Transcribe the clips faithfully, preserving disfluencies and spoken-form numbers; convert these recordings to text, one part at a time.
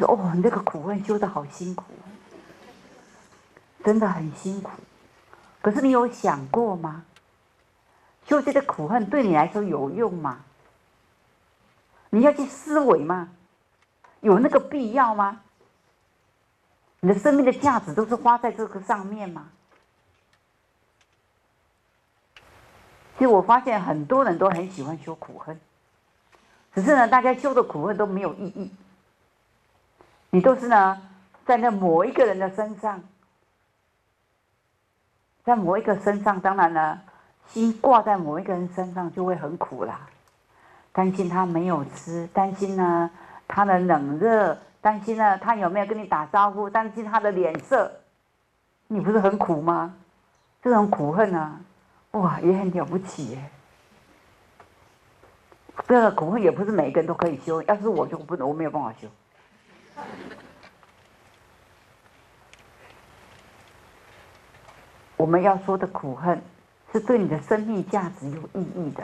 说：“哦，你这个苦恨修得好辛苦，真的很辛苦。可是你有想过吗？修这个苦恨对你来说有用吗？你要去思维吗？有那个必要吗？你的生命的价值都是花在这个上面吗？”其实我发现很多人都很喜欢修苦恨，只是呢，大家修的苦恨都没有意义。你都是呢，在那某一个人的身上，在某一个身上，当然呢，心挂在某一个人身上就会很苦啦。担心他没有吃，担心呢他的冷热，担心呢他有没有跟你打招呼，担心他的脸色，你不是很苦吗？这种苦恨啊，哇，也很了不起耶。这个苦恨也不是每一个人都可以修，要是我就不能，我没有办法修。我们要说的苦恨，是对你的生命价值有意义的。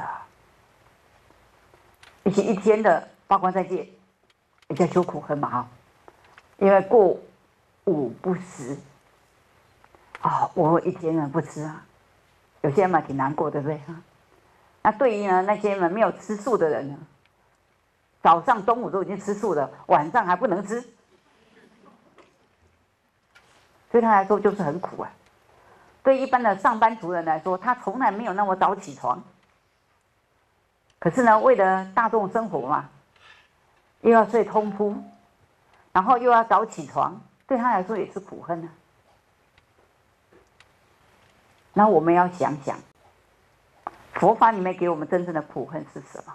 一起一天的八关斋戒，也在修苦恨嘛哈，因为过午不食啊、哦，我一天呢不吃啊，有些人嘛挺难过，对不对哈？那对于呢那些呢没有吃素的人呢，早上、中午都已经吃素了，晚上还不能吃，对他来说就是很苦啊。对一般的上班族人来说，他从来没有那么早起床。可是呢，为了大众生活嘛，又要睡通铺，然后又要早起床，对他来说也是苦恨啊。那我们要想想，佛法里面给我们真正的苦恨是什么？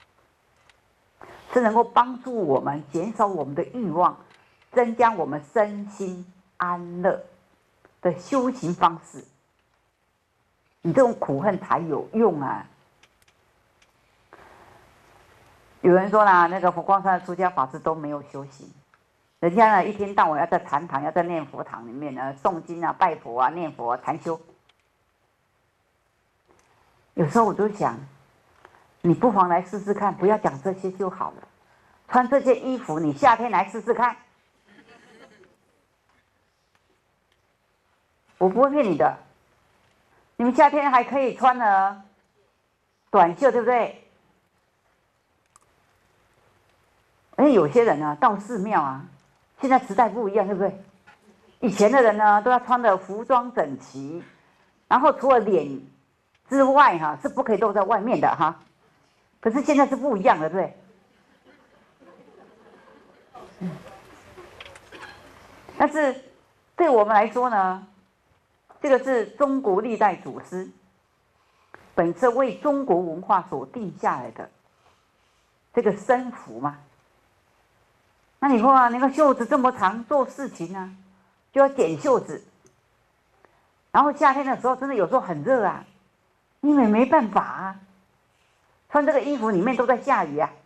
是能够帮助我们减少我们的欲望，增加我们身心安乐的修行方式。你这种苦恨才有用啊！有人说啦，那个佛光山的出家法师都没有修行，人家呢一天到晚要在禅堂、要在念佛堂里面呢诵经啊、拜佛啊、念佛啊、禅修。有时候我就想，你不妨来试试看，不要讲这些就好了。穿这件衣服，你夏天来试试看。我不会骗你的，你们夏天还可以穿呢短袖，对不对？而且有些人呢，到寺庙啊，现在时代不一样，对不对？以前的人呢，都要穿的服装整齐，然后除了脸之外，哈，是不可以露在外面的哈。可是现在是不一样的，对不对？嗯。但是对我们来说呢，这个是中国历代祖师本身为中国文化所定下来的这个僧服嘛。那你说啊，那个袖子这么长，做事情啊就要剪袖子，然后夏天的时候真的有时候很热啊，因为没办法啊，穿这个衣服里面都在下雨啊，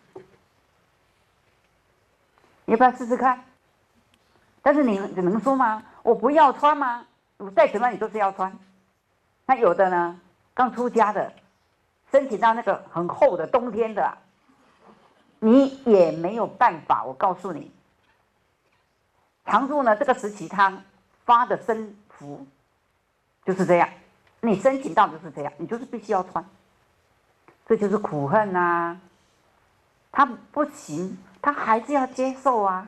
你要不要试试看？但是你只能说吗？我不要穿吗？我再怎么样你都是要穿。那有的呢，刚出家的，申请到那个很厚的冬天的，你也没有办法。我告诉你，常住呢这个时期他发的僧服就是这样，你申请到就是这样，你就是必须要穿，这就是苦恨啊。他不行，他还是要接受啊。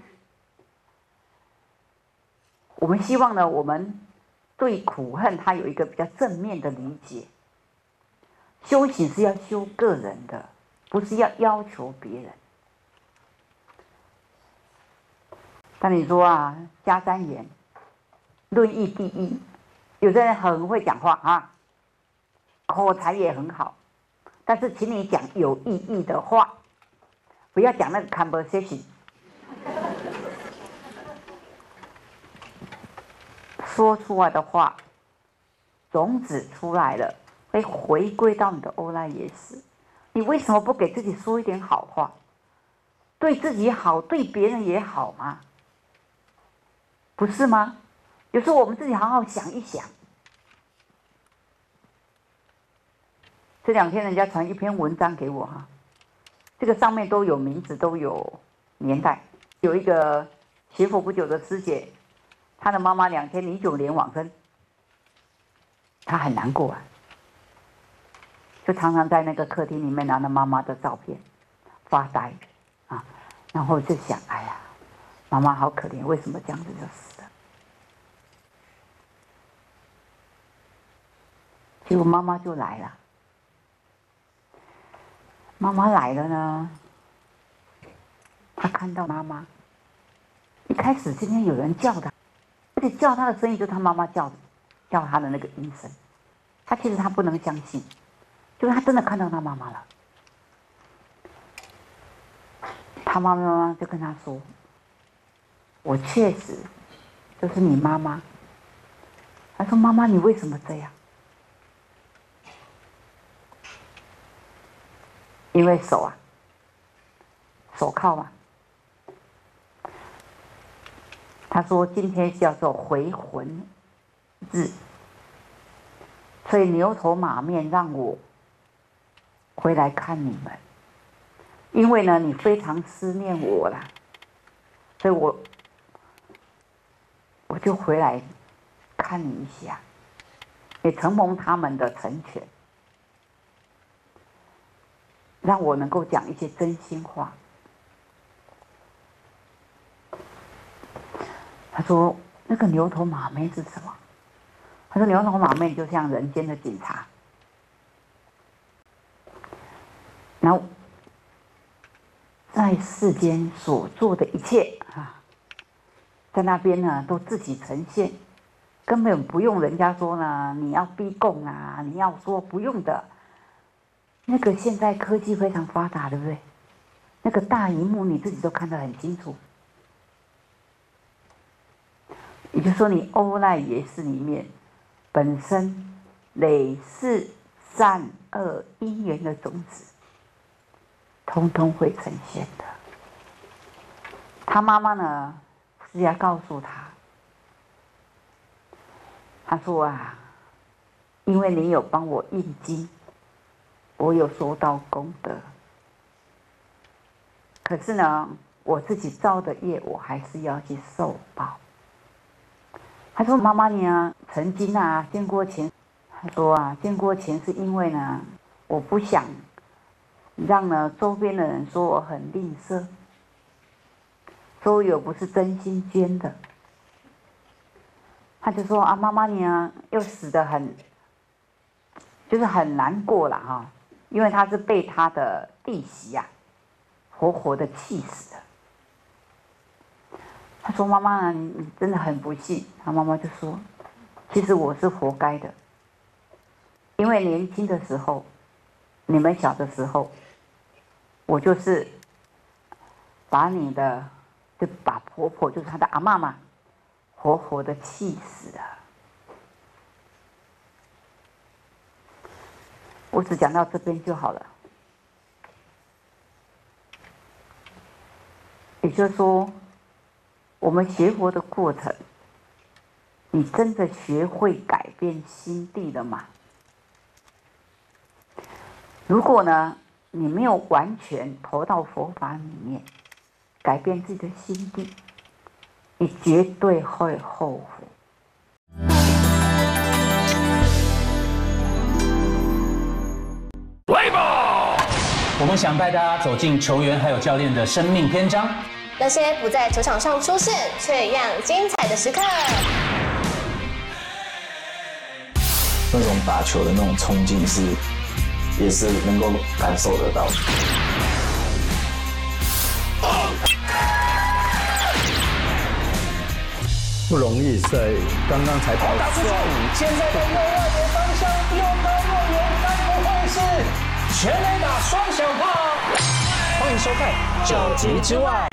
我们希望呢，我们对苦恨它有一个比较正面的理解。修行是要修个人的，不是要要求别人。但你说啊，家三言，论义第一，有的人很会讲话啊，口才也很好，但是请你讲有意义的话，不要讲那个 conversation。说出来的话，种子出来了，会回归到你的欧拉耶识。你为什么不给自己说一点好话？对自己好，对别人也好嘛，不是吗？有时候我们自己好好想一想。这两天人家传一篇文章给我哈，这个上面都有名字，都有年代。 有一个学佛不久的师姐，她的妈妈两千零九年往生，她很难过啊，就常常在那个客厅里面拿着妈妈的照片发呆啊，然后就想，哎呀，妈妈好可怜，为什么这样子就死了？结果妈妈就来了，妈妈来了呢，她看到妈妈，一开始今天有人叫她，而且叫她的声音就是她妈妈叫叫她的那个音声，她其实她不能相信，就是她真的看到她妈妈了。她妈妈就跟她说：“我确实就是你妈妈。”她说：“妈妈，你为什么这样？”因为手啊，手铐嘛。他说今天叫做回魂日，所以牛头马面让我回来看你们，因为呢你非常思念我啦，所以我我就回来看你一下，也承蒙他们的成全，让我能够讲一些真心话。他说那个牛头马面是什么？他说牛头马面就像人间的警察，然后在世间所做的一切啊，在那边呢都自己呈现，根本不用人家说呢，你要逼供啊，你要说不用的。那个现在科技非常发达，对不对？那个大荧幕你自己都看得很清楚。也就是说，你欧赖耶识里面本身累世善恶因缘的种子，通通会呈现的。他妈妈呢是要告诉他，他说啊，因为你有帮我印经，我有收到功德，可是呢，我自己造的业，我还是要去受报。他说：“妈妈，你啊，曾经啊见过钱。他说啊，见过钱是因为呢，我不想让呢周边的人说我很吝啬，说我不是真心捐的。”他就说：“啊，妈妈，你啊又死得很，就是很难过了哈，因为他是被他的弟媳啊活活的气死了。”他说：“妈妈，你你真的很不幸。”他妈妈就说：“其实我是活该的，因为年轻的时候，你们小的时候，我就是把你的，就把婆婆，就是她的阿嬷嘛，活活的气死了。”我只讲到这边就好了。也就是说，我们学佛的过程，你真的学会改变心地了吗？如果呢，你没有完全投到佛法里面，改变自己的心地，你绝对会后悔。 来吧！我们想带大家走进球员还有教练的生命篇章。 那些不在球场上出现却一样精彩的时刻， 那种打球的那种冲劲是，也是能够感受得到的。 不容易，在刚刚才保打出去，现在的右外野方向又高又远，该不会是全垒打双响炮？欢迎收看《九级之外》。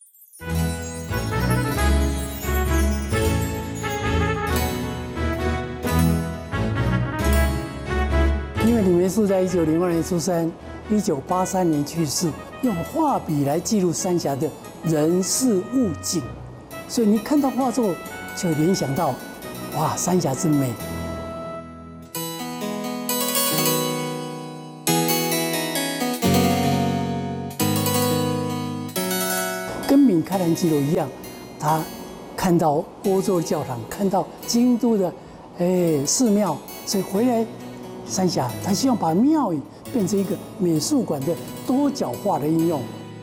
因为李梅树在一九零二年出生，一九八三年去世，用画笔来记录三峡的人事物景，所以你看到画作就联想到，哇，三峡真美。 米开朗基罗一样，他看到欧洲的教堂，看到京都的哎寺庙，所以回来三峡，他希望把庙宇变成一个美术馆的多角化的应用。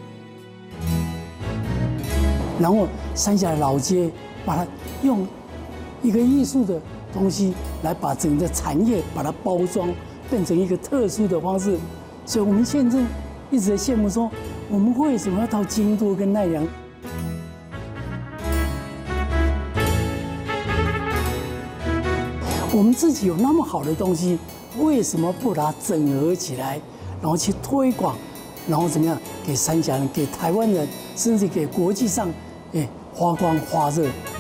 然后三峡的老街，把它用一个艺术的东西来把整个产业把它包装，变成一个特殊的方式。所以我们现在一直在羡慕说，我们为什么要到京都跟奈良？我们自己有那么好的东西，为什么不把它整合起来，然后去推广，然后怎么样给三峡人、给台湾人，甚至给国际上，哎，发光发热？